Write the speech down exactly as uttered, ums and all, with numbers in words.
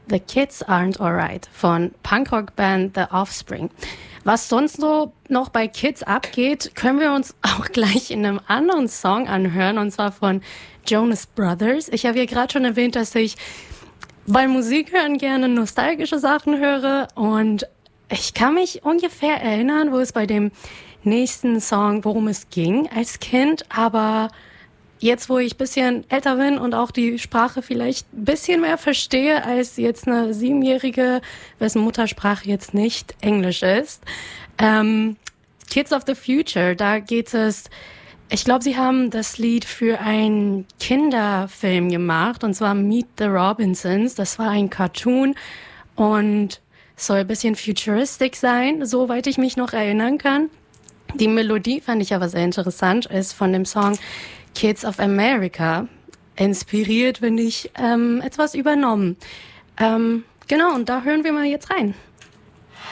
The Kids Aren't Alright von Punkrock-Band The Offspring. Was sonst so noch bei Kids abgeht, können wir uns auch gleich in einem anderen Song anhören, und zwar von Jonas Brothers. Ich habe ja gerade schon erwähnt, dass ich bei Musik hören gerne nostalgische Sachen höre, und ich kann mich ungefähr erinnern, wo es bei dem nächsten Song, worum es ging als Kind, aber jetzt, wo ich ein bisschen älter bin und auch die Sprache vielleicht ein bisschen mehr verstehe als jetzt eine Siebenjährige, wessen Muttersprache jetzt nicht Englisch ist. Ähm, Kids of the Future, da geht es, ich glaube, sie haben das Lied für einen Kinderfilm gemacht, und zwar Meet the Robinsons. Das war ein Cartoon und soll ein bisschen futuristic sein, soweit ich mich noch erinnern kann. Die Melodie fand ich aber sehr interessant, ist von dem Song Kids of America inspiriert, bin ich ähm, etwas übernommen. Ähm, genau, und da hören wir mal jetzt rein.